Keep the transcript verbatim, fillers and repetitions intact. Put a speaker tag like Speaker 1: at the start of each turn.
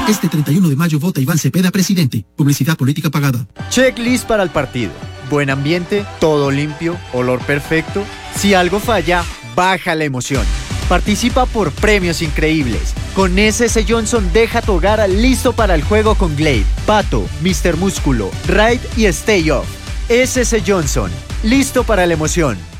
Speaker 1: Este treinta y uno de mayo vota Iván Cepeda presidente. Publicidad política pagada.
Speaker 2: Checklist para el partido. Buen ambiente, todo limpio, olor perfecto. Si algo falla, baja la emoción. Participa por premios increíbles. Con S S Johnson deja tu hogar listo para el juego con Glade, Pato, míster Músculo, Raid y Stay Off. S S Johnson, listo para la emoción.